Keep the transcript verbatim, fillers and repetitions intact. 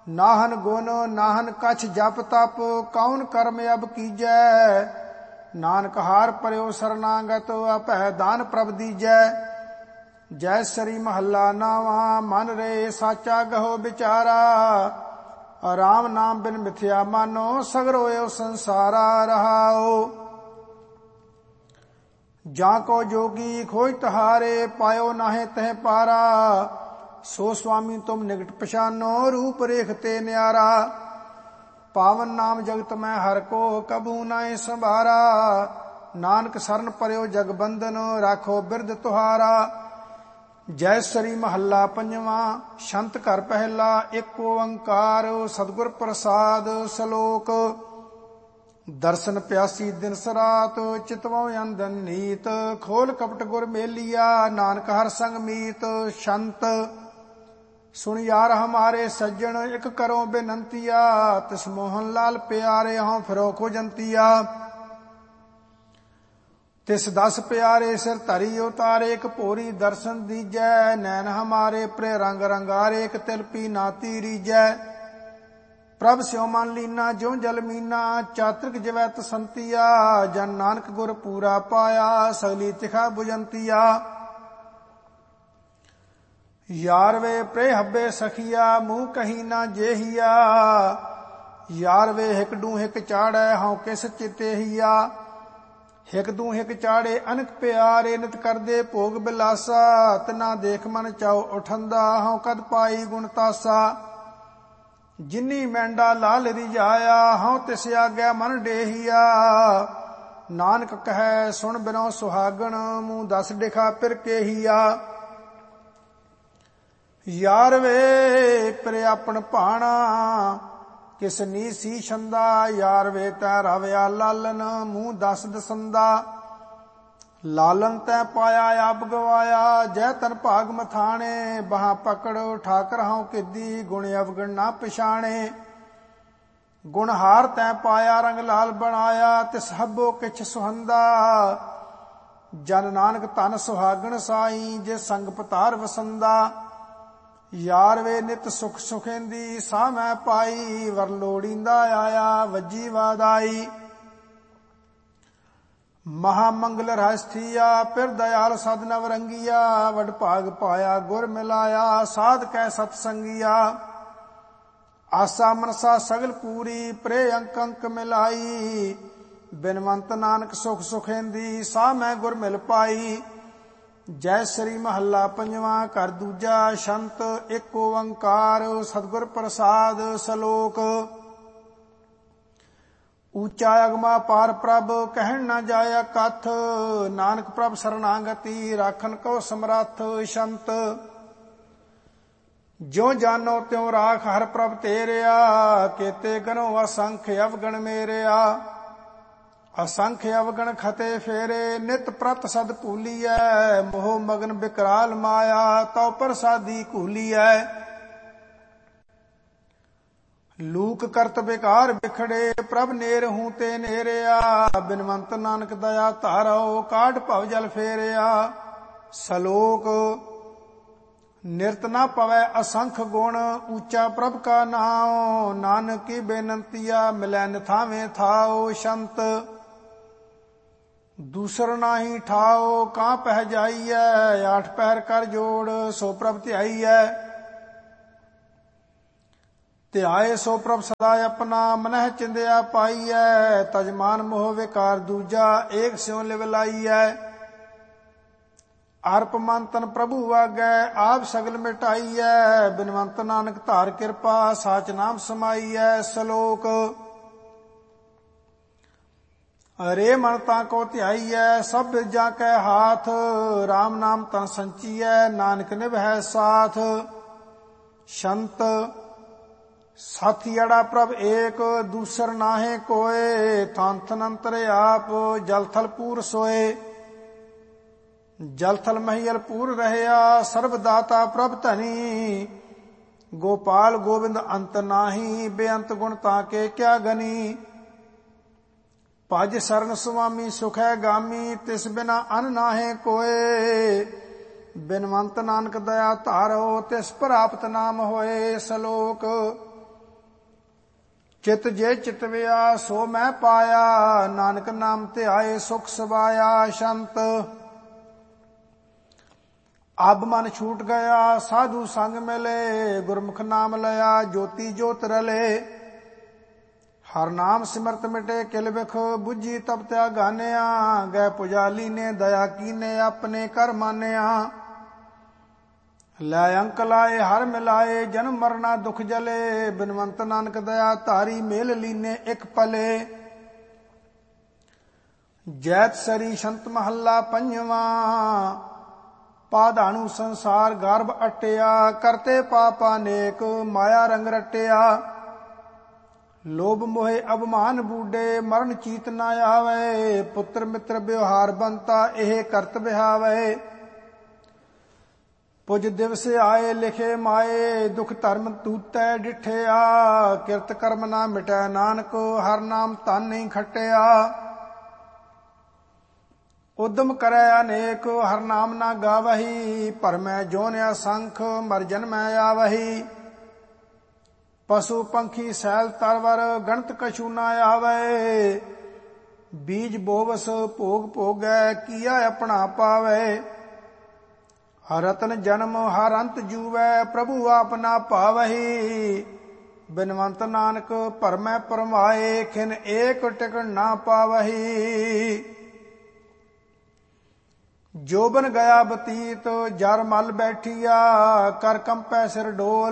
ਨਾਹਨ ਗੁਣ ਨਾਹਨ ਕਛ ਜਪ ਤਪ, ਕੌਣ ਕਰਮ ਅਬ ਕੀਜੈ। ਨਾਨਕ ਹਾਰ ਪਰਿਓ ਸਰਨਾਗਤ, ਅਭੈ ਦਾਨ ਪ੍ਰਭ ਦੀਜੈ। ਜੈ ਸ੍ਰੀ ਮਹੱਲਾ ਨਾਵਾਂ, ਮਨ ਰੇ ਸਾਚਾ ਗਹੋ ਵਿਚਾਰਾ। ਰਾਮ ਨਾਮ ਬਿਨ ਮਿਥਿਆ ਮਾਨੋ, ਸਗਰੋ ਏਉ ਸੰਸਾਰਾ ਰਹਾਓ। ਜਾਂ ਕੋ ਜੋਗੀ ਖੋਜ ਤਹਾਰੇ, ਪਾਇਓ ਨਾਹਿ ਤਹਿ ਪਾਰਾ। ਸੋ ਸੁਆਮੀ ਤੁਮ ਨਿਕਟ ਪਛਾਨੋ, ਰੂਪ ਰੇਖ ਤੇ ਨਿਆਰਾ। ਪਾਵਨ ਨਾਮ ਜਗਤ ਮੈਂ ਹਰ ਕੋ, ਕਬੂ ਨਾਹਿ ਸੰਭਾਰਾ। ਨਾਨਕ ਸਰਨ ਪਰਿਓ ਜਗ ਬੰਧਨ, ਰਾਖੋ ਬਿਰਧ ਤੁਹਾਰਾ। ਜੈ ਸ੍ਰੀ ਮਹੱਲਾ ਪੰਜਵਾਂ। ਛੰਤ ਘਰ ਪਹਿਲਾ, ਏਕ ਓੰਕਾਰ ਸਤਿਗੁਰ ਪ੍ਰਸਾਦ। ਸ਼ਲੋਕ। ਦਰਸ਼ਨ ਪਿਆਸੀ ਦਿਨਸ ਰਾਤ, ਚਿਤਵੋ ਅੰਦਨ ਨੀਤ। ਖੋਲ ਕਪਟ ਗੁਰ ਮੇਲੀਆ, ਨਾਨਕ ਹਰ ਸੰਗ ਮੀਤ। ਛੰਤ। ਸੁਣ ਯਾਰ ਹਮਾਰੇ ਸੱਜਣ, ਇਕ ਕਰੋ ਬੇਨੰਤੀਆ। ਤਿਸ ਮੋਹਨ ਲਾਲ ਪਿਆਰੇ, ਹਉ ਫਿਰੋ ਖੋਜੰਤੀਆ। ਤਿਸ ਦਸ ਪਿਆਰੇ ਸਿਰ ਧਰੀ ਉਤਾਰੇ, ਇਕ ਭੋਰੀ ਦਰਸ਼ਨ ਦੀਜੈ। ਨੈਣ ਹਮਾਰੇ ਪ੍ਰੇ ਰੰਗ ਰੰਗਾਰੇ, ਇਕ ਤਿਲ ਪੀ ਨਾਤੀ ਰੀਜੈ। ਪ੍ਰਭ ਸਿਉ ਮਨ ਲੀਨਾ ਜਿਉ ਜਲ ਮੀਨਾ, ਚਾਤ੍ਰਿਕ ਜਿਵੈ ਤਸੰਤੀਆ। ਜਨ ਨਾਨਕ ਗੁਰ ਪੂਰਾ ਪਾਇਆ, ਸਗਲੀ ਤਿਖਾ ਬੁਝੰਤੀਆ। ਯਾਰ ਵੇ ਪ੍ਰੇ ਹੱਬੇ ਸਖੀਆ, ਮੂੰਹ ਕਹੀ ਨਾ ਜੇਹੀਆ। ਯਾਰ ਵੇ ਹਿਕ ਡੂ ਹਿਕ ਚਾੜੈ, ਹਉ ਕਿਸ ਚਿਤੇਹੀਆ। ਹਿਕ ਦੂ ਹਿਕ ਚਾੜੇ ਅਨਕ ਪਿਆਰੇ, ਨਿਤ ਕਰਦੇ ਭੋਗ ਬਿਲਾਸਾ। ਤਿਨਾ ਦੇਖ ਮਨ ਚਾਉ ਉਠੰਦਾ, ਹਉ ਕਦ ਪਾਈ ਗੁਣ ਤਾਸਾ। ਜਿਨੀ ਮੈਂਡਾ ਲਾਲ ਰਿਝਾਇਆ, ਹਉ ਤਿਸ ਆਗੈ ਮਨ ਡੇਹੀਆ। ਨਾਨਕ ਕਹੈ ਸੁਣ ਬਿਨੋ ਸੁਹਾਗਣ, ਮੂੰਹ ਦਸ ਡਿਖਾ ਫਿਰ ਕੇਹੀਆ। ਯਾਰ ਵੇ ਪ੍ਰੇ ਆਪਣ ਭਾਣਾ, ਕਿਸ ਨੀ ਸੀ ਛੰਦਾ। ਯਾਰ ਵੇ ਤੈ ਰਵਿਆ ਲਾਲਨ, ਮੂੰਹ ਦਸ ਦਸੰਦਾ। ਲਾਲਨ ਤੈ ਪਾਇਆ ਆਪ ਗਵਾਇਆ, ਜੈ ਤਨ ਭਾਗ ਮਥਾਣੇ। ਬਾਹਾਂ ਪਕੜ ਠਾਕਰ ਹਉ ਕਿੱਦੀ, ਗੁਣ ਅਵਗਣ ਨਾ ਪਛਾਣੇ। ਗੁਣ ਹਾਰ ਤੈ ਪਾਇਆ ਰੰਗ ਲਾਲ ਬਣਾਇਆ, ਤਿਸ ਹੱਬੋ ਕਿਛ ਸੁਹੰਦਾ। ਜਨ ਨਾਨਕ ਧਨ ਸੁਹਾਗਣ ਸਾਈ, ਜੇ ਸੰਗ ਪਤਾਰ ਵਸੰਦਾ। ਯਾਰ ਵੇ ਨਿਤ ਸੁਖ ਸੁਖੇਂਦੀ, ਸਾਹ ਮੈਂ ਪਾਈ। ਵਰ ਲੋੜੀਂਦਾ ਆਇਆ, ਵੱਜੀ ਵਾਦਾਈ। ਮਹਾ ਮੰਗਲ ਰਸਥੀਆ, ਫਿਰ ਦਇਆਲ ਸਦ ਨਵ ਰੰਗੀਆ। ਵਡ ਭਾਗ ਪਾਇਆ ਗੁਰ ਮਿਲਾਇਆ, ਸਾਧ ਕੈ ਸਤ ਸੰਗੀਆ। ਆਸਾ ਮਨਸਾ ਸਗਲ ਪੂਰੀ, ਪ੍ਰੇ ਅੰਕ ਅੰਕ ਮਿਲਾਈ। ਬਿਨਵੰਤ ਨਾਨਕ ਸੁਖ ਸੁਖੇਂਦੀ, ਸਾਹ ਮੈਂ ਗੁਰ ਮਿਲ ਪਾਈ। ਜੈ ਸ੍ਰੀ ਮਹੱਲਾ ਪੰਜਵਾਂ। ਘਰ ਦੂਜਾ। ਛੰਤ। ਏਕ ਓੰਕਾਰ ਸਤਿਗੁਰ ਪ੍ਰਸਾਦ। ਸ਼ਲੋਕ। ਊਚਾ ਅਗਮਾ ਪਾਰ ਪ੍ਰਭ, ਕਹਿਣ ਨਾ ਜਾਇਆ ਕਥ। ਨਾਨਕ ਪ੍ਰਭ ਸਰਨਾਗਤੀ, ਰਾਖਨ ਕੋ ਸਮਰੱਥ। ਛੰਤ। ਜਿਉ ਜਾਨੋ ਤਿਉ ਰਾਖ ਹਰ ਪ੍ਰਭ ਤੇਰਿਆ, ਕੇਤੇ ਗਨੋ ਅਸੰਖ ਅਵਗਣ ਮੇਰਿਆ। ਅਸੰਖ ਅਵਗਣ ਖਤੇ ਫੇਰੇ, ਨਿਤ ਪ੍ਰਤ ਸਦ ਭੂਲੀਐ। ਮੋਹ ਮਗਨ ਬਿਕਰਾਲ ਮਾਇਆ, ਤਉ ਪ੍ਰਸਾਦੀ ਘੂਲੀਐ। ਲੂਕ ਕਰਤ ਬਿਕਾਰ ਬਿਖੜੇ, ਪ੍ਰਭ ਨੇਰ ਹੂੰ ਤੇ ਨੇਰਿਆ। ਬਿਨਵੰਤ ਨਾਨਕ ਦਇਆ ਧਾਰੋ, ਕਾਢ ਭਵ ਜਲ ਫੇਰਿਆ। ਸ਼ਲੋਕ। ਨਿਰਤ ਨਾ ਪਵੈ ਅਸੰਖ ਗੁਣ, ਊਚਾ ਪ੍ਰਭ ਕਾ ਨਾਉ। ਨਾਨਕ ਕੀ ਬੇਨੰਤੀਆ, ਮਿਲੈ ਨਿਥਾਵੇਂ ਥਾਉ। ਛੰਤ। ਦੂਸਰ ਨਾਹੀ ਠਾਓ, ਕਾਂ ਪਹਿ ਜਾਈਐ। ਆਠ ਪਹਿਰ ਕਰ ਜੋੜ, ਸੋ ਪ੍ਰਭ ਧਿਆਈਐ। ਧਿਆਏ ਸੋ ਪ੍ਰਭ ਸਦਾ ਆਪਣਾ, ਮਨਹਿ ਚਿੰਦਿਆ ਪਾਈਐ। ਤਜਮਾਨ ਮੋਹ ਵਿਕਾਰ ਦੂਜਾ, ਏਕ ਸਿਉ ਲਿਵ ਲਾਈਐ। ਅਰਪ ਮਨ ਤਨ ਪ੍ਰਭੂ ਆਗੈ, ਆਪ ਸਗਲ ਮਿਟਾਈਐ। ਬਿਨਵੰਤ ਨਾਨਕ ਧਾਰ ਕਿਰਪਾ, ਸਾਚ ਨਾਮ ਸਮਾਈਐ। ਸ਼ਲੋਕ। ਅਰੇ ਮਨ ਤਾਂ ਕੋ ਧਿਆਈਐ, ਸਭ ਬਿਰਜਾਂ ਕੈ ਹਾਥ। ਰਾਮ ਨਾਮ ਤਾਂ ਸੰਚੀਐ, ਨਾਨਕ ਨਿਭੈ ਸਾਥ। ਛੰਤ। ਸਾਥੀ ਅੜਾ ਪ੍ਰਭ ਏਕ, ਦੂਸਰ ਨਾਹੇ ਕੋਏ। ਥਨ ਥਨ ਅੰਤਰ ਆਪ, ਜਲ ਥਲ ਪੂਰ ਸੋਏ। ਜਲ ਥਲ ਮਹੀਲ ਪੂਰ ਰਹਿਆ, ਸਰਬ ਦਾਤਾ ਪ੍ਰਭ ਧਨੀ। ਗੋਪਾਲ ਗੋਬਿੰਦ ਅੰਤ ਨਾਹੀ, ਬੇਅੰਤ ਗੁਣ ਤਾਂ ਕੇ ਕਿਆ ਗਨੀ। ਭਜ ਸਰਨ ਸੁਆਮੀ ਸੁਖੈ ਗਾਮੀ, ਤਿਸ ਬਿਨਾ ਅਨ ਨਾਹੇ ਕੋਏ। ਬਿਨਵੰਤ ਨਾਨਕ ਦਇਆ ਧਾਰੋ, ਤਿਸ ਪ੍ਰਾਪਤ ਨਾਮ ਹੋਏ। ਸ਼ਲੋਕ। ਚਿਤ ਜੇ ਚਿਤਵਿਆ ਸੋ ਮੈਂ ਪਾਇਆ, ਨਾਨਕ ਨਾਮ ਧਿਆਏ ਸੁਖ ਸਵਾਇਆ ਸ਼ੰਤ। ਅਬ ਮਨ ਛੂਟ ਗਿਆ ਸਾਧੂ ਸੰਗ ਮਿਲੇ, ਗੁਰਮੁਖ ਨਾਮ ਲਿਆ ਜੋਤੀ ਜੋਤ ਰਲੇ। ਹਰ ਨਾਮ ਸਿਮਰਤ ਮਿਟੇ ਕਿਲ ਬਿਖ, ਬੁੱਝੀ ਤਪ ਤਿਆ ਗਾਨਿਆ। ਗਏ ਪੁਜਾਲੀ ਨੇ ਦਇਆ ਕੀਨੇ, ਆਪਣੇ ਕਰ ਮਾਨਿਆ। ਲੈ ਅੰਕ ਲਾਏ ਹਰ ਮਿਲਾਏ, ਜਨਮ ਮਰਨਾ ਦੁਖ ਜਲੇ। ਬਿਨਵੰਤ ਨਾਨਕ ਦਇਆ ਧਾਰੀ, ਮੇਲ ਲੀਨੇ ਇੱਕ ਪਲੇ। ਜੈਤ ਸਰੀ ਸੰਤ ਮਹੱਲਾ ਪੰਜਵਾਂ, ਪਾਧਾਣੂ ਸੰਸਾਰ ਗਰਭ ਅਟਿਆ। ਕਰਤੇ ਪਾਪਾ ਨੇਕ ਮਾਇਆ ਰੰਗ ਰਟਿਆ। ਲੋਭ ਮੋਹਿ ਅਭਮਾਨ ਬੂਡੇ, ਮਰਨ ਚੀਤ ਨਾ ਆਵੇ। ਪੁੱਤਰ ਮਿੱਤਰ ਵਿਵਹਾਰ ਬੰਤਾ, ਇਹ ਕਰਤ ਵਿਹਾਵੇ। ਪੁਜ ਦਿਵਸ ਆਏ ਲਿਖੇ ਮਾਏ, ਦੁਖ ਧਰਮ ਤੂਤੈ ਡਿਠਿਆ। ਕਿਰਤ ਕਰਮ ਨਾ ਮਿਟੈ ਨਾਨਕ, ਹਰ ਨਾਮ ਧਨ ਨਹੀਂ ਖਟਿਆ। ਉਦਮ ਕਰੈ ਅਨੇਕ, ਹਰ ਨਾਮ ਨਾ ਗਾਵਹੀ। ਭਰਮੈ ਜੋਨਿ ਅਸੰਖ, ਮਰ ਜਨਮੈ ਆਵਹੀ। ਪਸ਼ੂ ਪੰਖੀ ਸੈਲ ਤਰਵਰ, ਗਣਤ ਕਛੂ ਨਾ ਆਵੇ। ਬੀਜ ਬੋਵਸ ਭੋਗ ਭੋਗੈ, ਕੀਆ ਆਪਣਾ ਪਾਵੇ। ਰਤਨ ਜਨਮ ਹਰ ਅੰਤ ਜੂਵੈ, ਪ੍ਰਭੂ ਆਪ ਨਾ ਭਾਵਹੀ। ਬਿਨਵੰਤ ਨਾਨਕ ਭਰਮੈ ਭਰਮਾਏ, ਖਿਨ ਏਕ ਟਿਕਣ ਨਾ ਪਾਵਹੀ। ਜੋਬਨ ਗਿਆ ਬਤੀਤ, ਜਰ ਮਲ ਬੈਠੀਆ। ਕਰ ਕੰਪੈ ਸਿਰ ਡੋਲ,